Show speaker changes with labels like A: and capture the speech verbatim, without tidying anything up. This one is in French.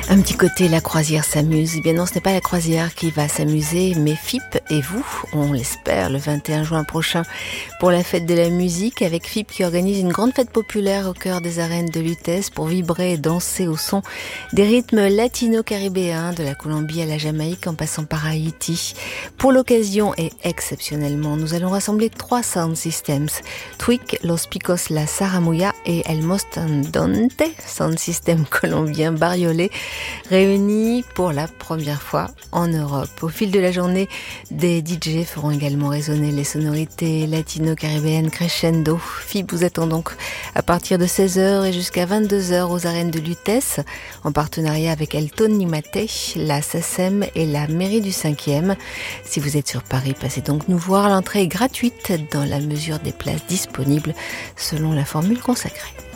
A: Un petit côté, la croisière s'amuse. Eh bien non, ce n'est pas la croisière qui va s'amuser, mais F I P et vous, on l'espère, le vingt et un juin prochain, pour la fête de la musique, avec F I P qui organise une grande fête populaire au cœur des arènes de Lutèce pour vibrer et danser au son des rythmes latino-caribéens, de la Colombie à la Jamaïque en passant par Haïti. Pour l'occasion et exceptionnellement, nous allons rassembler trois sound systems, Twig, Los Picos, La Saramuya et El Mostandonte, sound system colombien bariolé, réunis pour la première fois en Europe. Au fil de la journée, des D J feront également résonner les sonorités latino-caribéennes crescendo. F I P vous attend donc à partir de seize heures et jusqu'à vingt-deux heures aux arènes de Lutèce, en partenariat avec Elton Nimate, la S A C E M et la mairie du cinquième. Si vous êtes sur Paris, passez donc nous voir. L'entrée est gratuite dans la mesure des places disponibles selon la formule consacrée.